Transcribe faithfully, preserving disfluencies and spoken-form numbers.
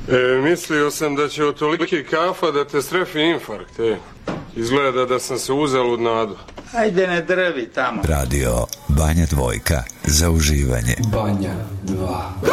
E, mislio sam da će od toliki kafa da te strefi infarkt, e. Izgleda da sam se uzalud nadu. Ajde, ne drvi tamo. Radio Banja Dvojka, za uživanje. Banja dva.